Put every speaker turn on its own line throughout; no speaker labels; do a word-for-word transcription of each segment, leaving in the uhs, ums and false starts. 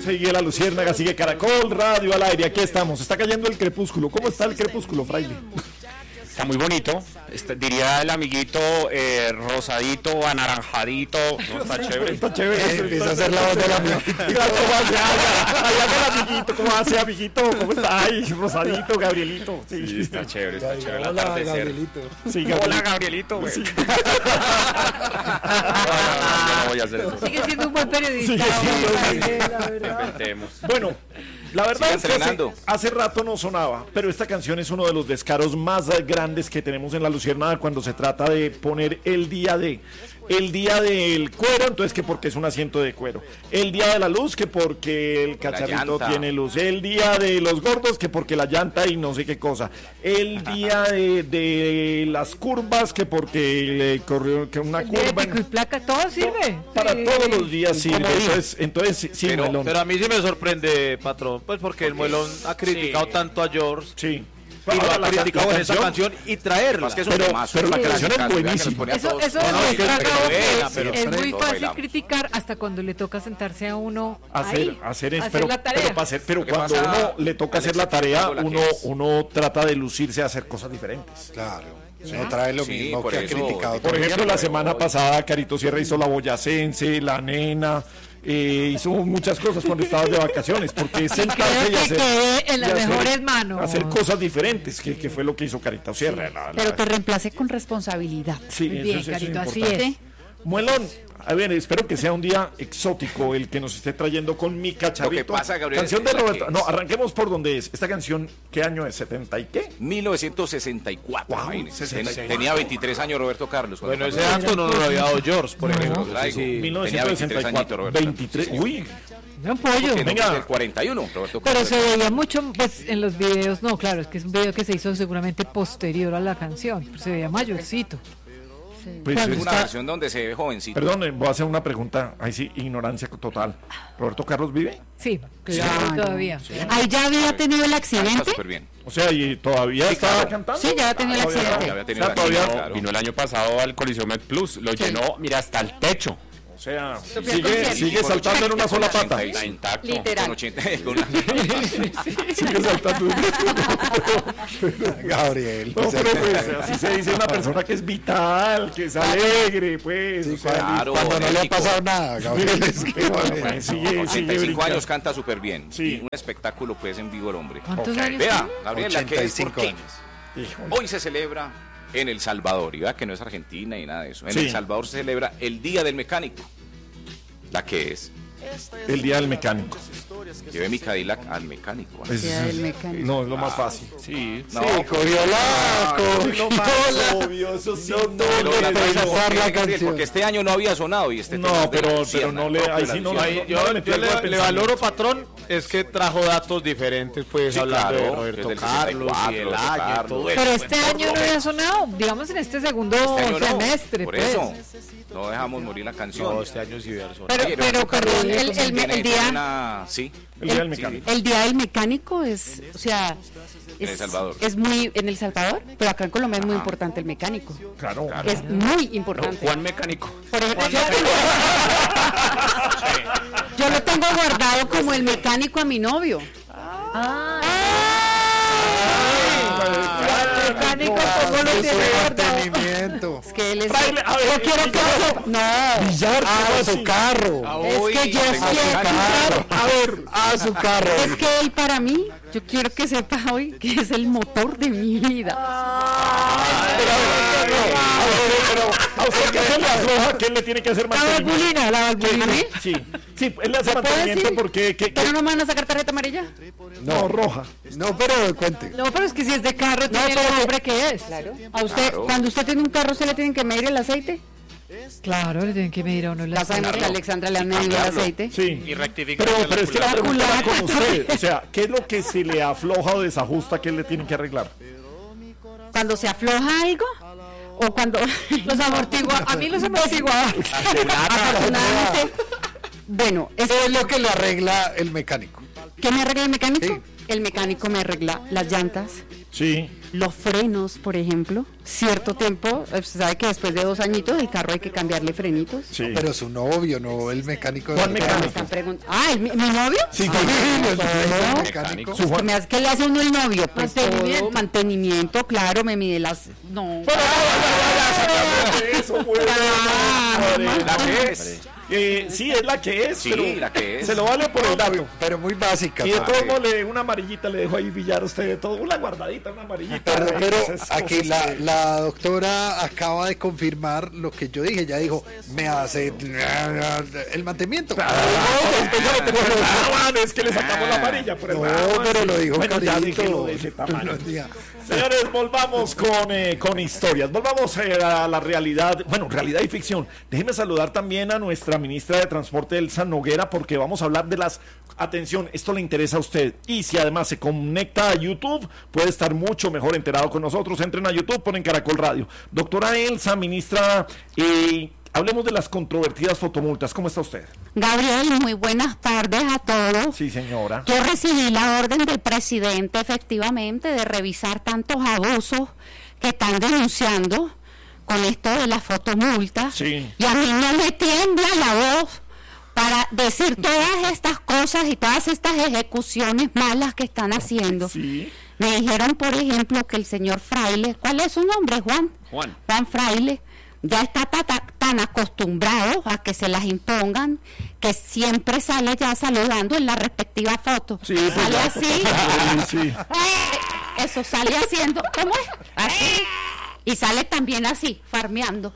Sigue La Luciérnaga, sigue Caracol Radio al aire. Aquí estamos. Está cayendo el crepúsculo. ¿Cómo está el crepúsculo, fraile?
Está muy bonito, este, diría el amiguito eh, rosadito, anaranjadito, no, está chévere.
Está chévere.
Eh, empieza a hacer la voz del amiguito.
¿Cómo hace? Allá el amiguito, ¿cómo hace, amiguito? ¿Cómo está? Ay, rosadito, Gabrielito. Sí,
sí está chévere, está
Ya,
chévere el
hola,
atardecer.
Gabrielito.
Sí, Gabrielito.
Hola, Gabrielito, güey.
Sí.
No, no, no, yo no voy a hacer eso.
Sigue siendo un buen periodista.
Sigue siendo un
Fraile, la verdad.
Inventemos.
Bueno, la verdad
Sigan
es que hace,
estrenando.
hace rato no sonaba, pero esta canción es uno de los descaros más grandes que tenemos en La Luciérnaga cuando se trata de poner el día de... El día del cuero, entonces que porque es un asiento de cuero. El día de la luz, que porque el cacharrito tiene luz. El día de los gordos, que porque la llanta y no sé qué cosa. El día de, de las curvas, que porque le corrió que una
El día de
curva.
pico y placa, todo sirve.
Para
Sí.
todos los días sirve. Entonces, entonces sí, sí,
Pero,
Melón.
pero a mí sí me sorprende, patrón, pues porque el Muelón ha criticado
Sí.
tanto a George
Sí.
y lo
Ahora,
ha
la-
criticado
la
en esa canción y traerla.
Más que es un
Pero-
temazo.
pero la
Sí.
canción es
Vea que los
buenísima.
pone a
Eso,
todos.
eso
No, no,
demuestra
que-
Gabo,
que
que
buena,
es,
pero-
es muy
Todo
fácil
bailado.
criticar hasta cuando le toca sentarse a uno
hacer,
ahí,
hacer es,
hacer
pero,
la tarea.
pero, para hacer- pero
Lo que
cuando
pasa,
uno le toca
Alex,
hacer la tarea,
la que
uno,
es.
uno trata de lucirse a hacer cosas diferentes.
Claro. No trae lo
Sí,
mismo
por
que ha
eso,
criticado.
Por
todo el
ejemplo,
tiempo.
la semana pasada Carito Sierra hizo la boyacense, la nena, eh, hizo muchas cosas cuando estabas de vacaciones, porque es sentarse
Creo
y
que
hacer,
quedé en las
y hacer-
mejores manos.
hacer cosas diferentes, que, que fue lo que hizo Carito Sierra. la- la-
Pero te reemplacé con responsabilidad.
sí,
Muy
eso
bien,
es- eso es
Carito, así
importante.
es.
Muelón, a ver, espero que sea un día exótico el que nos esté trayendo con mi cacharrito.
Lo que pasa, Gabriel,
canción de
es la
Roberto.
que
No,
es.
arranquemos por donde es. Esta canción, ¿qué año es? ¿setenta y qué?
mil novecientos sesenta y cuatro,
Wow,
imagínense.
sesenta y cuatro.
Tenía veintitrés años Roberto Carlos. cuando
Bueno, ese
pasó.
dato no nos lo había dado George, por ejemplo.
Lo traigo.
Sí, sí.
Tenía veintitrés añitos,
mil novecientos sesenta y cuatro.
Roberto.
veintitrés.
Sí, señor.
Uy,
Un pollo.
Que no,
Venga.
es del cuarenta y uno, Roberto
Pero
Carlos.
se veía mucho, pues, en los videos, no, claro, es que es un video que se hizo seguramente posterior a la canción, pero se veía mayorcito.
pues,
Cuando
Es una
está-
versión donde se ve jovencito.
perdón, eh, voy a hacer una pregunta. Ahí sí, ignorancia total. ¿Roberto Carlos vive?
Sí,
Claro.
todavía.
Ahí ya había tenido el
Canta
accidente.
súper bien.
O sea, ¿y todavía
Sí,
estaba
claro.
cantando?
Sí, ya había tenido el
Todavía no.
accidente.
Ya había tenido
O sea,
la
todavía-
actividad, claro.
Vino el año pasado al Coliseo Med Plus, lo llenó, mira, hasta el techo.
O sea,
fue
sigue,
concierto.
sigue
Con
saltando en una sola
ochenta y
pata.
seis.
Está intacto.
Literal.
Con ochenta, con una-
Sigue saltando.
Gabriel.
No,
o sea,
pero pues así se dice una persona que es vital, que es alegre, pues.
sí,
o sea,
claro,
cuando no le ha
enérgico.
pasado nada, Gabriel. Es que,
Bueno,
vale.
pues, sigue, sigue
ochenta y cinco
brincando.
años canta súper bien.
Sí.
Y un espectáculo pues en vivo el hombre.
¿Cuántos
Ok.
años
Vea,
tiene?
Gabriela, que es
ochenta y cinco
porque
años.
Híjole.
hoy se celebra en El Salvador, y vea que no es Argentina ni nada de eso. En
Sí.
El Salvador se celebra el Día del Mecánico. La que es,
El día del mecánico.
llevé mi Cadillac al mecánico. ¿no?
Es-
Día del mecánico.
no, es lo más fácil.
Sí.
No,
Sí, cogió la, cogió la.
obvio, eso sí.
pero
no
la
le
cosa es
pasar
porque,
la
Gabriel,
canción.
porque este año no había sonado y este tema
No,
es de la
pero, pero
Luciérnaga,
no le,
propio
ahí
de la
sí no,
Luciérnaga.
no,
Ahí, yo
no le
yo
metió algo
le,
de
le
pensamiento.
valoro, patrón, es que trajo datos diferentes, pues,
Sí,
hablando
claro,
de
que
Roberto
es del
Carlos y
sesenta y
el
cuatro,
año y
Carlos.
todo eso.
Pero este año no había sonado, digamos en este segundo
Este año no,
semestre,
por
pues.
eso no dejamos morir la canción.
No, este año sí hubiera sonado.
Pero,
Oye,
pero,
Roberto Carlos
perdón, el, el-
tiene-
el
tiene
día,
una- sí,
El día del mecánico.
el día del mecánico es, o sea,
En El
es,
Salvador.
es muy, en El Salvador, pero acá en Colombia es muy
Ajá.
importante el mecánico.
Claro.
Que es muy importante.
Juan Mecánico.
Por ejemplo, yo, yo lo tengo guardado como el mecánico a mi novio.
Ah,
Ay,
mecánico, ¿cómo lo
Eso
tiene
es
guardado?
mantenimiento.
Es que él es.
Fraile, a ver,
yo quiero que
Villar.
sepa. No.
Villar,
Ah,
¿cómo
su
así?
carro.
Es que yo
tengo
quiero.
carro.
A ver, a su carro.
Es que él para mí, yo quiero que sepa hoy que es el motor de mi vida.
Pero, a ver, no, a ver, pero, ¿a usted qué se le afloja? ¿Qué le tiene que hacer
La
mantenimiento?
valvulina, la valvulina.
Sí, sí, él le hace
¿Puedo
mantenimiento
decir?
porque... ¿qué, qué?
¿Pero no me van a sacar tarjeta amarilla?
No, roja.
No, pero cuente.
No, pero es que si es de carro, tiene
pero-
el nombre que es.
Claro. A usted,
Claro.
cuando usted tiene un carro, ¿se le tienen que medir el aceite?
Claro, le tienen que medir a uno la
Ya sabemos que a Alexandra le han medido el
cambiarlo.
aceite.
Sí.
Y rectifica.
Pero, pero es que la pregunta va
culata.
con usted. O sea, ¿qué es lo que se le afloja o desajusta que él le tiene que arreglar?
Cuando se afloja algo o cuando
Los amortigua, a mí los amortiguadores.
afortunadamente. Bueno,
Eso es lo que le arregla el mecánico.
¿qué me arregla el mecánico?
Sí.
El mecánico me arregla las llantas,
Sí.
Los frenos, por ejemplo, cierto tiempo, usted sabe que después de dos añitos el carro hay que cambiarle frenitos.
Sí.
Pero su novio, no el mecánico.
¿Cuál
de-
mecánico?
Me están preguntando, ah, ¿el- ¿mi, mi novio?
Sí,
Sí,
sí,
el
no.
mecánico.
Su
¿Qué,
Juan.
me hace, ¿Qué le hace uno el novio? Pues
Mantenimiento.
todo, mantenimiento, claro, me mide las... No.
Eso, bueno,
Ah,
madre.
¿La que es?
Eh, sí, es la que es,
Sí,
pero
la que es.
se lo vale por el dato.
Pero muy básica.
Y de
¿no?
todos modos le una amarillita, le dejo ahí billar a usted de todo, una guardadita, una amarillita.
Pero, pero
Esas
aquí
cosas
la,
que-
la doctora acaba de confirmar lo que yo dije. Ya dijo, me hace el mantenimiento.
Ah, es que le sacamos la amarilla por el
No,
lado.
pero lo dijo
Bueno, ya
Carito.
déjelo de ese tamaño.
No diga.
Señores, volvamos con, eh, con historias, volvamos eh, a la realidad, bueno, realidad y ficción. Déjenme saludar también a nuestra ministra de Transporte, Elsa Noguera, porque vamos a hablar de las... Atención, esto le interesa a usted. Y si además se conecta a YouTube, puede estar mucho mejor enterado con nosotros. Entren a YouTube, ponen Caracol Radio. Doctora Elsa, ministra, eh, hablemos de las controvertidas fotomultas. ¿Cómo está usted?
Gabriel, muy buenas tardes a todos.
Sí, señora.
Yo recibí la orden del presidente, efectivamente, de revisar tantos abusos que están denunciando con esto de las fotomultas.
Sí.
Y a mí no me tiembla la voz para decir todas estas cosas y todas estas ejecuciones malas que están haciendo.
Sí.
Me dijeron, por ejemplo, que el señor Fraile, ¿cuál es su nombre, Juan?
Juan.
Juan Fraile, ya está ta- ta- tan acostumbrado a que se las impongan, que siempre sale ya saludando en la respectiva foto.
Sí, pues
sale
ya.
así.
Sí, sí.
Eh, Eso sale haciendo, ¿cómo es? Así. Y sale también así, farmeando.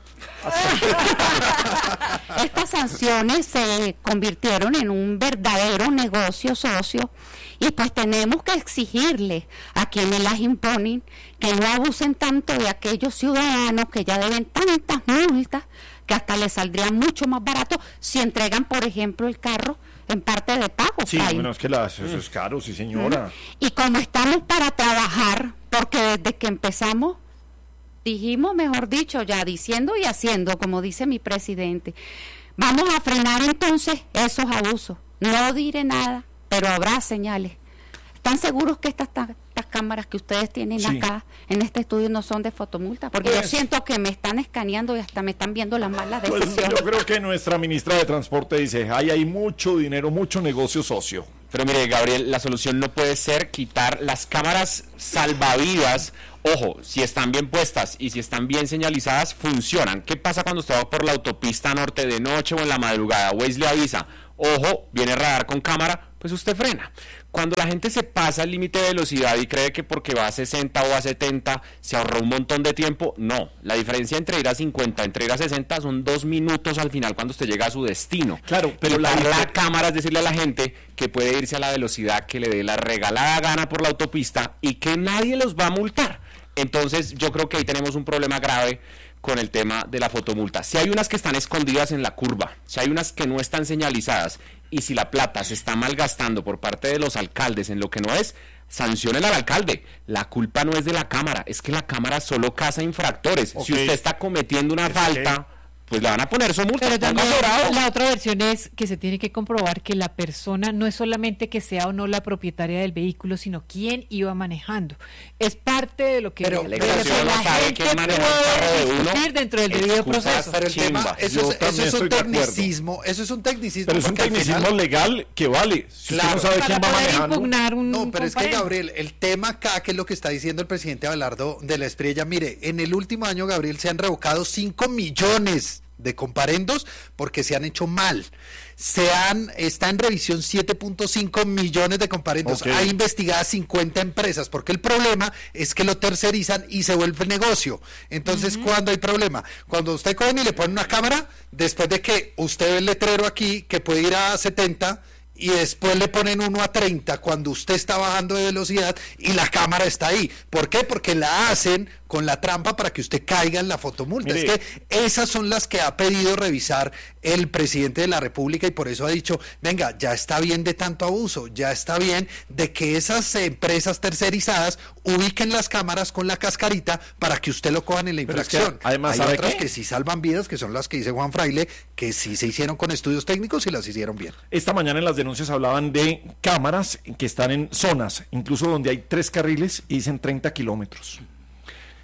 Estas sanciones se convirtieron en un verdadero negocio socio y pues tenemos que exigirle a quienes las imponen que no abusen tanto de aquellos ciudadanos que ya deben tantas multas que hasta les saldría mucho más barato si entregan, por ejemplo, el carro en parte de pago.
Sí,
Efraín.
bueno, es que las, eso es caro, sí, señora.
Y como estamos para trabajar, porque desde que empezamos, dijimos, mejor dicho, ya diciendo y haciendo, como dice mi presidente, vamos a frenar entonces esos abusos. No diré nada, pero habrá señales. ¿Están seguros que estas, ta- estas cámaras que ustedes tienen
Sí.
acá en este estudio no son de fotomulta? Porque
Pues-
yo siento que me están escaneando y hasta me están viendo las malas
Pues
decisiones.
yo creo que nuestra ministra de Transporte dice, ahí hay mucho dinero, mucho negocio socio.
Pero mire, Gabriel, la solución no puede ser quitar las cámaras salvavidas. Ojo, si están bien puestas y si están bien señalizadas, funcionan. ¿Qué pasa cuando usted va por la autopista norte de noche o en la madrugada? Waze le avisa, ojo, viene radar con cámara, pues usted frena. Cuando la gente se pasa el límite de velocidad y cree que porque va a sesenta o a setenta se ahorró un montón de tiempo, no. La diferencia entre ir a cincuenta, entre ir a sesenta son dos minutos al final cuando usted llega a su destino.
Claro, pero
pero
la
la,
difer-
cámara es decirle a la gente que puede irse a la velocidad que le dé la regalada gana por la autopista y que nadie los va a multar. Entonces yo creo que ahí tenemos un problema grave con el tema de la fotomulta. Si hay unas que están escondidas en la curva, si hay unas que no están señalizadas y si la plata se está malgastando por parte de los alcaldes en lo que no es, sancionen al alcalde. La culpa no es de la cámara, es que la cámara solo caza infractores.
Ok.
Si usted está cometiendo una
Ok.
falta, pues le van a poner su multa.
Pero también
Póngase bravo.
la otra versión es que se tiene que comprobar que la persona no es solamente que sea o no la propietaria del vehículo, sino quién iba manejando. Es parte de lo que
Pero-
de
pero
lo
si
que
uno
la
no sabe
gente
quién maneja el
puede
carro de uno,
discutir dentro del debido
excusas,
proceso.
Pero el tema,
Chimba.
eso,
Yo
es,
también
eso es un
estoy de acuerdo.
tecnicismo, eso es un tecnicismo.
Pero es un
porque al
tecnicismo
final-
legal que vale. Si
Claro.
usted no sabe
Para
quién va
poder
manejando.
impugnar un
No, pero es que
comparendo.
Gabriel, el tema acá, que es lo que está diciendo el presidente Abelardo de la Espriella, mire, en el último año, Gabriel, se han revocado cinco millones de comparendos porque se han hecho mal. Se han, está en revisión siete punto cinco millones de comparendos.
Ok.
Hay investigadas cincuenta empresas, porque el problema es que lo tercerizan y se vuelve negocio. Entonces, ¿cuándo hay problema? Cuando usted coge y le pone una cámara, después de que usted ve el letrero aquí que puede ir a setenta y después le ponen uno a treinta cuando usted está bajando de velocidad y la cámara está ahí. ¿Por qué? Porque la hacen con la trampa para que usted caiga en la fotomulta.
Mire.
Es que esas son las que ha pedido revisar el presidente de la República y por eso ha dicho, venga, ya está bien de tanto abuso, ya está bien de que esas empresas tercerizadas ubiquen las cámaras con la cascarita para que usted lo cojan en la
Pero es que,
infracción.
además,
Hay
¿sabe
otras
qué?
que sí salvan vidas, que son las que dice Juan Fraile, que sí se hicieron con estudios técnicos y las hicieron bien.
Esta mañana en las denuncias hablaban de cámaras que están en zonas, incluso donde hay tres carriles y dicen treinta kilómetros.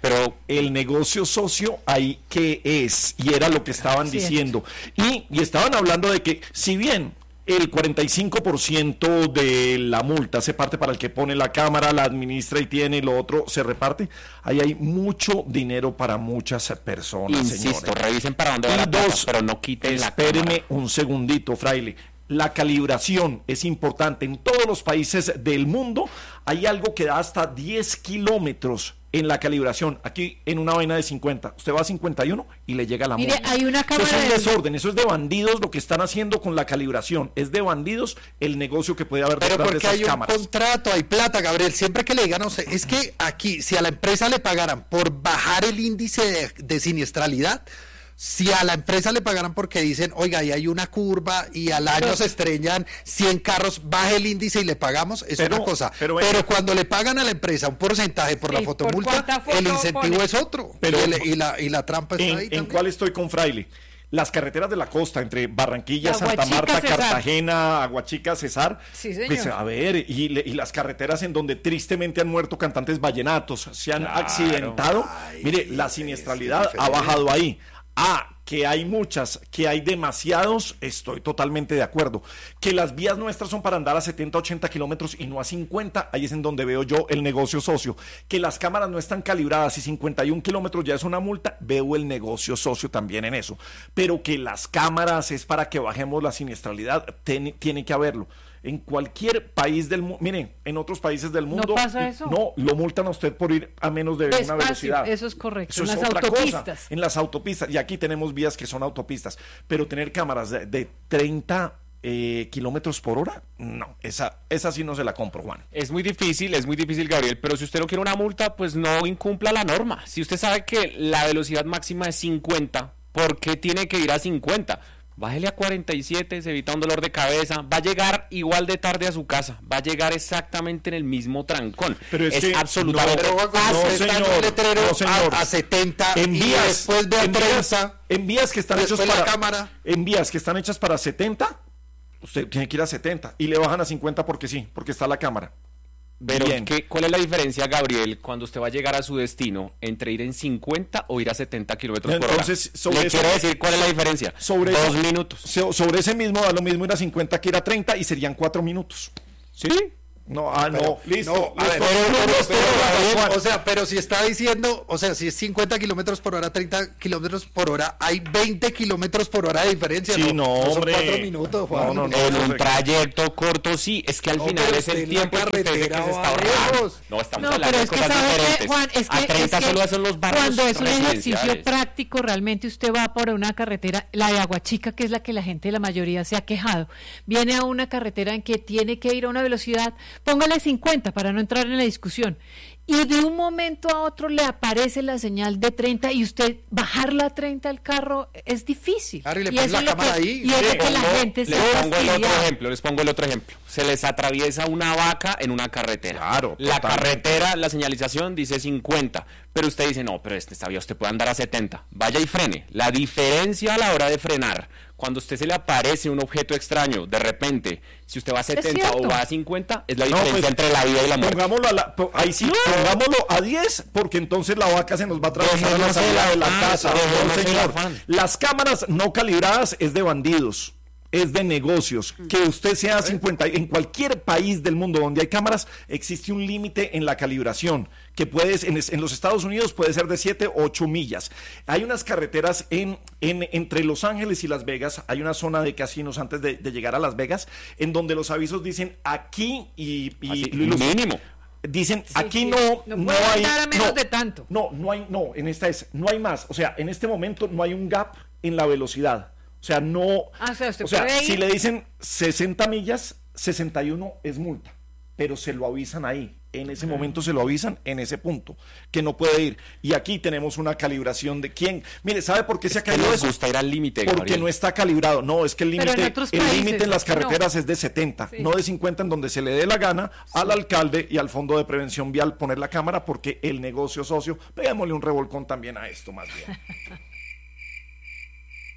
Pero
el negocio socio ahí qué es, y era lo que estaban
Cierto.
diciendo. Y, y estaban hablando de que si bien el cuarenta y cinco por ciento de la multa se parte para el que pone la cámara, la administra y tiene, y lo otro se reparte, ahí hay mucho dinero para muchas personas,
insisto,
señores.
revisen para dónde va
Y
la plata,
dos,
pero no quiten la
Espéreme
cámara.
un segundito, fraile. La calibración es importante. En todos los países del mundo hay algo que da hasta diez kilómetros en la calibración. Aquí en una vaina de cincuenta. Usted va a cincuenta y uno y le llega la
Mire,
multa.
hay una
Eso
cámara
es un
de-
desorden. Eso es de bandidos lo que están haciendo con la calibración. Es de bandidos el negocio que puede haber
Pero
detrás de
porque
esas
hay un
cámaras.
contrato, hay plata, Gabriel. Siempre que le digan, no sé, es que aquí, si a la empresa le pagaran por bajar el índice de, de siniestralidad, si a la empresa le pagaran porque dicen, oiga, ahí hay una curva y al año se estrellan cien carros, baje el índice y le pagamos, es
Pero-
una cosa.
pero
Pero,
venga.
cuando le pagan a la empresa un porcentaje por
Sí,
la
por
fotomulta,
cuánta foto
el incentivo
pone.
es otro.
Pero-
y, el- y la, y la trampa está
¿En,
ahí
en
también.
cuál estoy con Fraile? Las carreteras de la costa, entre Barranquilla, Santa
Aguachica,
Marta,
Cesar.
Cartagena, Aguachica, Cesar.
Sí, señor.
Pues a ver, y, le- y las carreteras en donde tristemente han muerto cantantes vallenatos, se han accidentado. Mire, la siniestralidad ha bajado ahí. Ah, que hay muchas, que hay demasiados, estoy totalmente de acuerdo. Que las vías nuestras son para andar a setenta, ochenta kilómetros y no a cincuenta, ahí es en donde veo yo el negocio socio. Que las cámaras no están calibradas y cincuenta y un kilómetros ya es una multa, veo el negocio socio también en eso. Pero que las cámaras es para que bajemos la siniestralidad, ten- tiene que haberlo. En cualquier país del mundo, miren, en otros países del mundo,
pasa eso?
no, lo multan a usted por ir a menos de una
Despacio,
velocidad.
eso es correcto,
Eso
en
es
las
otra
autopistas.
cosa, en las autopistas, y aquí tenemos vías que son autopistas, pero tener cámaras de, de treinta eh, kilómetros por hora, no, esa, esa sí no se la compro, Juan.
Es muy difícil, es muy difícil, Gabriel, pero si usted no quiere una multa, pues no incumpla la norma. Si usted sabe que la velocidad máxima es cincuenta, ¿por qué tiene que ir a cincuenta? Bájele a cuarenta y siete, se evita un dolor de cabeza, va a llegar igual de tarde a su casa, va a llegar exactamente en el mismo trancón.
Pero es que-
absolutamente
no,
Pero cuando
no,
usted está en
señor,
un letrero
no, señor.
a, a setenta
En
y
vías,
después ve a
en vías,
treinta,
en vías que están hechas
después la
para
cámara.
en vías que están hechas para setenta, usted tiene que ir a setenta y le bajan a cincuenta porque sí, porque está la cámara.
Pero
Bien.
¿qué, ¿cuál es la diferencia, Gabriel, cuando usted va a llegar a su destino entre ir en cincuenta o ir a setenta kilómetros por hora?
Entonces, sobre
Le
eso-
quiero decir cuál es la diferencia.
Sobre
Dos
eso-
minutos.
So- sobre ese mismo da lo mismo ir a cincuenta que ir a treinta y serían cuatro minutos.
¿Sí?
No, ah,
Pero-
no, listo.
no, a ver,
listo.
pero- pero-
Listo,
pero,
Juan.
Gabriel, o sea, pero si está diciendo, o sea, si es cincuenta kilómetros por hora, treinta kilómetros por hora, hay veinte kilómetros por hora de diferencia.
Sí, no,
son
hombre.
cuatro minutos, Juan.
No, no, no.
En un trayecto corto, sí. Es que al
No,
final
pero
es
usted
el
en la
tiempo que usted dice que
carretera
se está
va
ahorrando.
lejos.
No, estamos
No,
hablando
pero
de
es que
cosas
¿sabe
diferentes.
qué, Juan? Es que,
a treinta
es que
solo son los barrios
cuando es un ejercicio
residenciales.
práctico, realmente usted va por una carretera, la de Aguachica, que es la que la gente, la mayoría se ha quejado, viene a una carretera en que tiene que ir a una velocidad, póngale cincuenta para no entrar en la discusión, y de un momento a otro le aparece la señal de treinta y usted bajarla a treinta al carro es difícil.
Claro, y le
y
ponen
eso
la
es lo
cámara
que,
ahí.
y es lo
Les
que la
pongo-
gente se
les
ha
pongo el otro
fastidiado.
ejemplo, les pongo el otro ejemplo. Se les atraviesa una vaca en una carretera.
Claro,
La
totalmente.
carretera, la señalización dice cincuenta, pero usted dice, no, pero este esta vía usted puede andar a setenta. Vaya y frene. La diferencia a la hora de frenar, cuando a usted se le aparece un objeto extraño, de repente, si usted va a setenta o
cierto.
va a cincuenta, es la
No,
diferencia
pues,
entre la vida y la muerte.
Pongámoslo a la, po- ahí sí, pongámoslo a diez, porque entonces la vaca se nos va a atravesar a la
Dejémonos
salida
el
de la
afán,
casa.
dejémonos
No,
el
señor.
afán.
Las cámaras no calibradas es de bandidos, es de negocios. Que usted sea cincuenta, en cualquier país del mundo donde hay cámaras, existe un límite en la calibración, que puedes, en, es- en los Estados Unidos puede ser de siete o ocho millas. Hay unas carreteras en, en, entre Los Ángeles y Las Vegas, hay una zona de casinos antes de, de llegar a Las Vegas, en donde los avisos dicen aquí y, y
Así,
lo ilustran.
mínimo.
Dicen,
Sí,
aquí
sí.
no,
No
no,
puede
hay.
andar a menos
no,
de tanto.
No, no hay, no, en esta es, no hay más. O sea, en este momento no hay un gap en la velocidad. O sea, no.
Ah, o sea, usted puede
si
ir-
le dicen sesenta millas, sesenta y uno es multa. Pero se lo avisan ahí. En ese momento se lo avisan en ese punto, que no puede ir. Y aquí tenemos una calibración de quién. Mire, ¿sabe por qué se ha
Que
caído
nos
eso?
gusta ir al límite,
Porque
Gabriel.
no está calibrado. No, es que el
Pero en
límite
otros
el
países,
límite en las
no.
carreteras es de setenta,
Sí.
no de cincuenta, en donde se le dé la gana al alcalde y al Fondo de Prevención Vial poner la cámara, porque el negocio socio, pegámosle un revolcón también a esto más bien.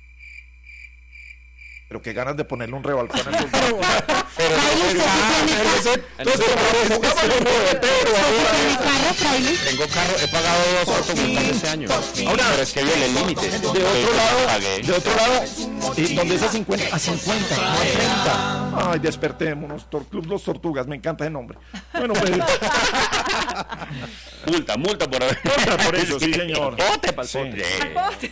Pero qué ganas de ponerle un revolcón en los
Ahí usted sí tiene
Entonces, entonces, pongámosle muletero
¿Tiene
ahora.
carro, fraile?
Tengo carro, he pagado dos automultas este año.
Ahora,
pero es que viene el límite.
De otro lado, de otro lado, eh, donde es a cincuenta, a cincuenta, no a treinta. Ay, despertémonos, Tor- Club Los Tortugas, me encanta el nombre. Bueno, pues,
Multa, multa por haber.
multa por eso, sí, señor.
Bote pa'l
Sí.
pote.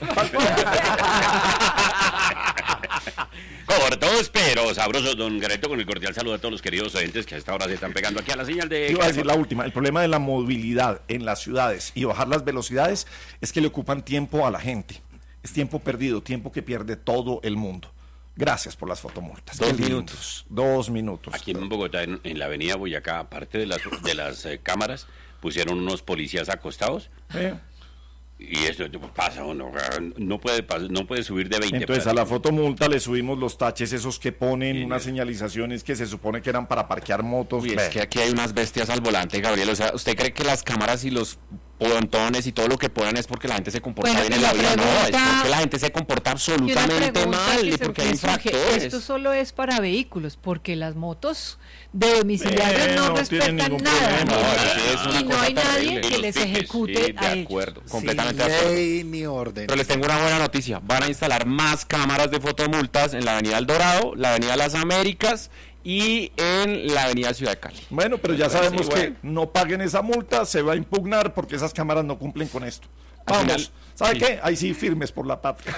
Cortos, pero sabrosos, don Gareto, con el cordial saludo a todos los queridos oyentes que a esta hora se están pegando aquí a la señal de...
Iba a decir la última, el problema de la movilidad en las ciudades y bajar las velocidades es que le ocupan tiempo a la gente. Es tiempo perdido, tiempo que pierde todo el mundo. Gracias por las fotomultas.
Dos
Qué lindos.
minutos.
Dos minutos.
Aquí en Bogotá, en, en la avenida Boyacá, aparte de las, de las eh, cámaras, pusieron unos policías acostados.
Eh,
Y eso pasa, uno, no puede, pas- no puede subir de veinte.
Entonces a
para-
la fotomulta le subimos los taches esos que ponen,
Sí,
unas
sí.
señalizaciones que se supone que eran para parquear motos.
Uy,
Ve.
es que aquí hay unas bestias al volante, Gabriel. O sea, ¿usted cree que las cámaras y los pontones y todo lo que ponen es porque la gente se comporta
Bueno,
bien
y
en la
la
vida? No, es
pregunta-
porque la gente se comporta
Y una
absolutamente
pregunta
mal
que
y
se
porque hay
me surge,
infractores.
esto solo es para vehículos, porque las motos de domiciliarios
Eh,
no,
no tienen
respetan
ningún
nada.
problema.
No,
Y-
eso sí es una
y no
cosa
hay nadie
terrible.
que
Y los
les
tickets,
ejecute
sí,
a
de
ellos.
acuerdo.
Completamente
Sin
de acuerdo.
ley ni orden.
Pero les tengo una buena noticia. Van a instalar más cámaras de fotomultas en la Avenida El Dorado, la Avenida Las Américas y en la Avenida Ciudad de Cali.
Bueno, pero ya sabemos
sí,
que
bueno.
no paguen esa multa, se va a impugnar porque esas cámaras no cumplen con esto.
Al
Vamos,
final,
¿sabe
sí.
qué? Ahí sí firmes por la patria.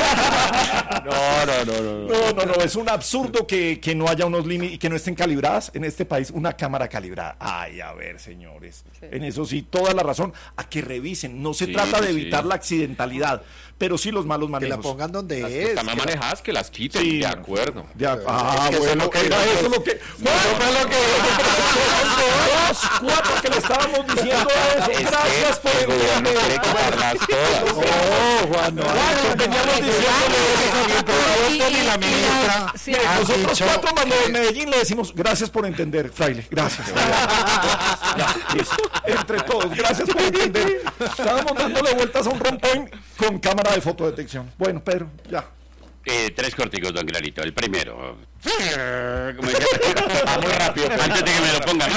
No, no, no, no.
No, no, no, es un absurdo que, que no haya unos límites y que no estén calibradas en este país, una cámara calibrada. Ay, a ver, señores, en eso sí, toda la razón, a que revisen, no se
Sí,
trata de
sí.
evitar la accidentalidad, pero sí los malos
Que la
manejos.
pongan donde
Las que
es.
están mal
que la-
manejadas, que las quiten.
Sí.
De acuerdo.
De ac- ah,
Es que eso
bueno,
es lo que-
era eso lo que... Eso fue lo que... Dos, cuatro que le estábamos diciendo eso.
Es
Gracias
que
por
el gobierno quiere
entenderme.
quitarlas todas.
Oh, Juan, no, Juan, veníamos diciéndole eso.
Ni la ministra
Sí,
ha
Nosotros
dicho-
cuatro más los de Medellín le decimos gracias por entender, fraile, gracias. Ya, listo. Entre todos, gracias por entender. Estábamos dándole vueltas a un rompoint con cámara de fotodetección. Bueno, Pedro, ya.
Eh, tres corticos, don Clarito. El primero. Como dice- Va muy rápido. Antes de que me lo pongan.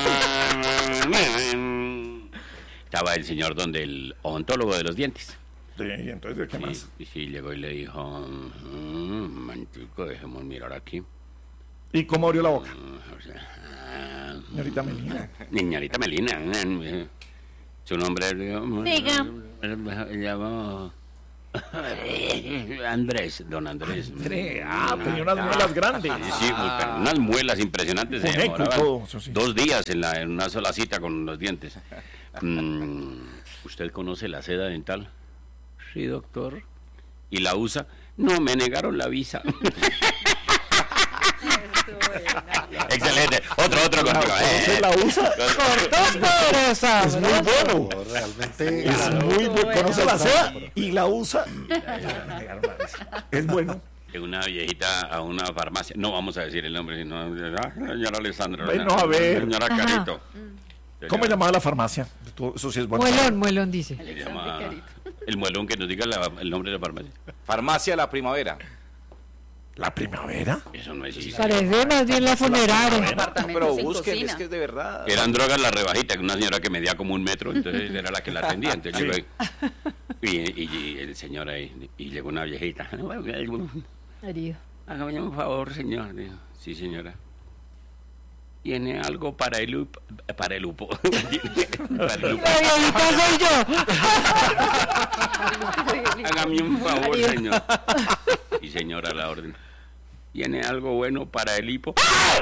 Estaba el señor donde el odontólogo de los dientes.
Sí, y entonces, ¿de qué más?
Sí, y sí, llegó y le dijo, "Mm, mantico, dejemos mirar aquí.
¿Y cómo abrió la boca?
O sea, ah,
Señorita Melina.
Niñorita Melina. eh, Su nombre
Diga.
se llama Andrés, don Andrés.
Ah, tenía unas muelas grandes.
Sí, sí, muy- pero unas muelas impresionantes. Se
Con eco y
demoraban
todo, eso sí.
dos días en, la, en una sola cita con los dientes. Mm, ¿Usted conoce la seda dental? Sí, doctor. ¿Y la usa? No, me negaron la visa. Excelente. Otro, otro contigo.
¿Usted
Eh.
la usa? Es muy bueno.
No, realmente.
Es muy bueno. Conoce la seda y la usa. Es bueno.
Que una viejita a una farmacia, no vamos a decir el nombre, sino ah, señora Alessandra.
Bueno, a ver.
Señora
Ajá.
Carito.
¿Cómo se llamaba la farmacia? Tú- Eso sí es bueno.
Muelón, muelón dice.
Se llama el muelón, que nos diga la- el nombre de la farmacia.
Farmacia La Primavera.
¿La primavera?
Eso no existe.
Parece más bien la funeraria.
Pero busquen, es que es de verdad.
Eran drogas la rebajita, que una señora que medía como un metro, entonces era la que la atendía. Entonces llegó ahí, y, y- y el señor ahí, y llegó una viejita.
Herido.
Hágame un favor, señor. Dijo, sí, señora. ¿Tiene algo para el lupo? Para el lupo. Para el lupo.
La viejita soy yo.
Hágame un favor,
Adiós.
señor. Y señora, la orden. ¿Tiene algo bueno para el hipo?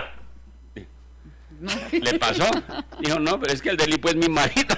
¿Le pasó? Dijo, no, pero es que el del hipo es mi marido.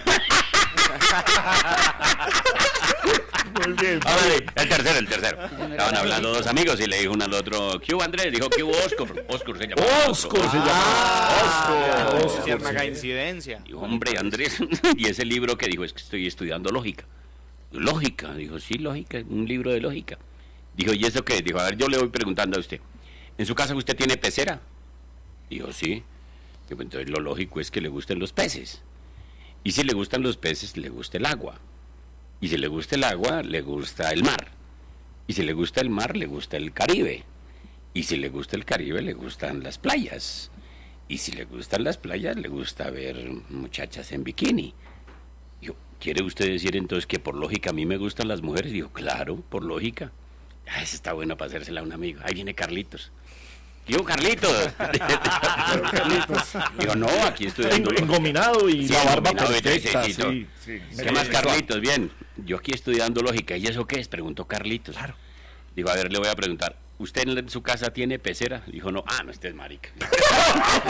Muy bien.
Ahora sí, el tercero, el tercero. Estaban hablando dos amigos y le dijo uno al otro, ¿qué hubo Andrés? Dijo, ¿qué hubo Oscar? Oscar se llama.
Oscar se llama.
Ah,
Oscar.
cierta coincidencia.
Dijo, hombre, Andrés. Y ese libro que dijo, es que estoy estudiando lógica. Lógica, dijo, sí, lógica, un libro de lógica. Dijo, ¿y eso qué? Dijo, a ver, yo le voy preguntando a usted. ¿En su casa usted tiene pecera? Dijo, sí. Dijo, entonces lo lógico es que le gusten los peces. Y si le gustan los peces, le gusta el agua. Y si le gusta el agua, le gusta el mar. Y si le gusta el mar, le gusta el Caribe. Y si le gusta el Caribe, le gustan las playas. Y si le gustan las playas, le gusta ver muchachas en bikini. Digo, ¿quiere usted decir entonces que por lógica a mí me gustan las mujeres? Digo, claro, por lógica. Ah, esa está bueno para hacérsela a un amigo. Ahí viene Carlitos. Digo, Carlitos. Digo, no, aquí estoy dando...
Engominado y
Sí,
la barba
engominado y
perfecta.
tricecito.
Sí, sí.
¿Qué más, Carlitos? Bien, yo aquí estudiando lógica. ¿Y eso qué es? Preguntó Carlitos.
Claro.
Digo, a ver, le voy a preguntar. ¿Usted en su casa tiene pecera? Dijo, no. Ah, no, este es marica.